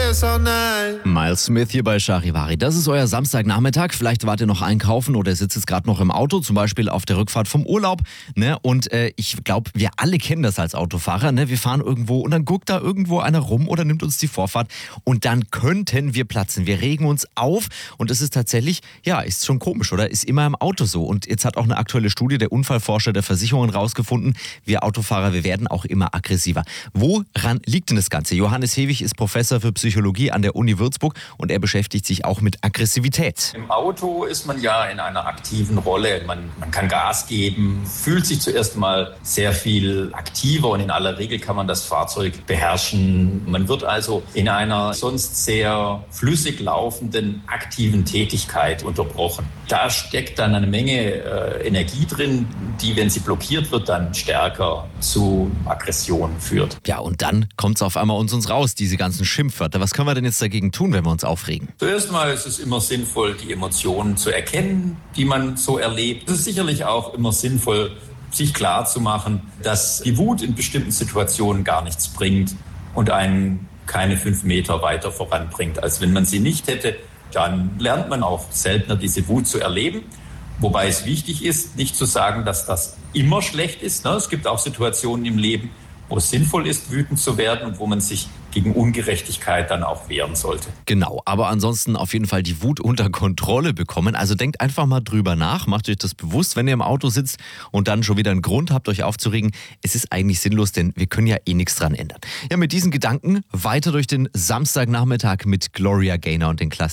this all night. Miles Smith hier bei Charivari. Das ist euer Samstagnachmittag. Vielleicht wart ihr noch einkaufen oder sitzt jetzt gerade noch im Auto, zum Beispiel auf der Rückfahrt vom Urlaub. Ne? Und ich glaube, wir alle kennen das als Autofahrer. Ne? Wir fahren irgendwo und dann guckt da irgendwo einer rum oder nimmt uns die Vorfahrt und dann könnten wir platzen. Wir regen uns auf und es ist tatsächlich, ja, ist schon komisch, oder? Ist immer im Auto so. Und jetzt hat auch eine aktuelle Studie der Unfallforscher der Versicherungen rausgefunden, wir Autofahrer, wir werden auch immer aggressiver. Woran liegt denn das Ganze? Johannes Hewig ist Professor für Psychologie an der Uni Würzburg und er beschäftigt sich auch mit Aggressivität. Im Auto ist man ja in einer aktiven Rolle. Man kann Gas geben, fühlt sich zuerst mal sehr viel aktiver und in aller Regel kann man das Fahrzeug beherrschen. Man wird also in einer sonst sehr flüssig laufenden, aktiven Tätigkeit unterbrochen. Da steckt dann eine Menge Energie drin, die, wenn sie blockiert wird, dann stärker zu Aggression führt. Ja, und dann kommt es auf einmal uns raus, diese ganzen Schimpfwörter. Was können wir denn jetzt dagegen tun, wenn wir uns aufregen? Zuerst mal ist es immer sinnvoll, die Emotionen zu erkennen, die man so erlebt. Es ist sicherlich auch immer sinnvoll, sich klar zu machen, dass die Wut in bestimmten Situationen gar nichts bringt und einen keine 5 Meter weiter voranbringt, als wenn man sie nicht hätte. Dann lernt man auch seltener diese Wut zu erleben. Wobei es wichtig ist, nicht zu sagen, dass das immer schlecht ist. Es gibt auch Situationen im Leben, wo es sinnvoll ist, wütend zu werden und wo man sich gegen Ungerechtigkeit dann auch wehren sollte. Genau, aber ansonsten auf jeden Fall die Wut unter Kontrolle bekommen. Also denkt einfach mal drüber nach, macht euch das bewusst, wenn ihr im Auto sitzt und dann schon wieder einen Grund habt, euch aufzuregen. Es ist eigentlich sinnlos, denn wir können ja eh nichts dran ändern. Ja, mit diesen Gedanken weiter durch den Samstagnachmittag mit Gloria Gaynor und den Klassen.